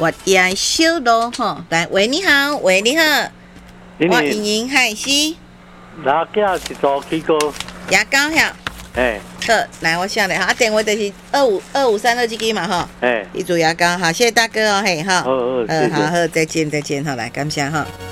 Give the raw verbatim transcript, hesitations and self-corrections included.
月夜小路吼，来，喂，你好，喂，你好，我莹莹海西， 哪家是做几个？ 牙膏晓， 哎， 好，来，我写咧哈，啊，电话就是二五二五三二这个嘛哈， 哎， 一组牙膏，好，谢谢大哥哦，嘿哈， 好好， 呃，好好，再见再见，好，来，感谢哈。